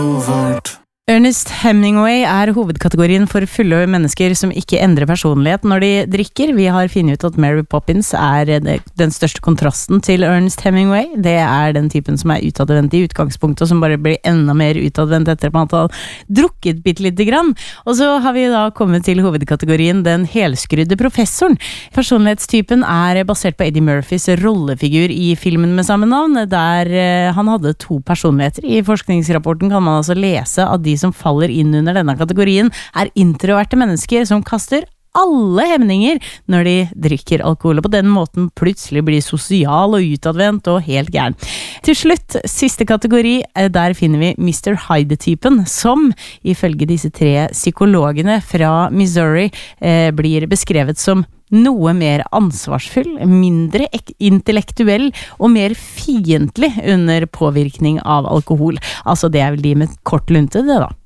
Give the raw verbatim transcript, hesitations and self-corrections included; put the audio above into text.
Ernest Hemingway er hovedkategorien for fulle mennesker som ikke endrer personlighet når de drikker. Vi har funnet ut at Mary Poppins er den største kontrasten til Ernest Hemingway. Det er den typen som er utadvendt i utgangspunktet, og som bare blir enda mer utadvendt etter at man har drukket bitte lite grann. Og så har vi da kommet til hovedkategorien den helskrudde professoren. Personlighetstypen er basert på Eddie Murphys rollefigur i filmen med samme navn, der han hadde to personligheter. I forskningsrapporten kan man altså lese at de som faller inn under denne kategorien er introverte mennesker som kaster alle hemninger når de drikker alkohol, og på den måten plutselig blir sosial og utadvendt og helt gæren. Til slutt, siste kategori, der finner vi mister Hyde-typen, som ifølge disse tre psykologene fra Missouri eh, blir beskrevet som noe mer ansvarsfull, mindre intellektuell og mer fiendtlig under påvirkning av alkohol. Altså det er vel de med kort lunte, det da.